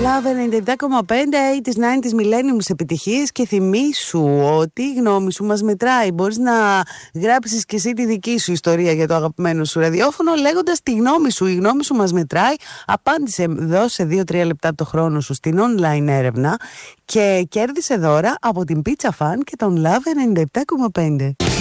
Love 97,5, 80s, 90s, millenniums επιτυχίες. Και θυμήσου ότι η γνώμη σου μας μετράει. Μπορείς να γράψεις και εσύ τη δική σου ιστορία για το αγαπημένο σου ραδιόφωνο λέγοντας τη γνώμη σου. Η γνώμη σου μας μετράει. Απάντησε, δώσε 2-3 λεπτά το χρόνο σου στην online έρευνα και κέρδισε δώρα από την Pizza Fan και τον Love 97,5.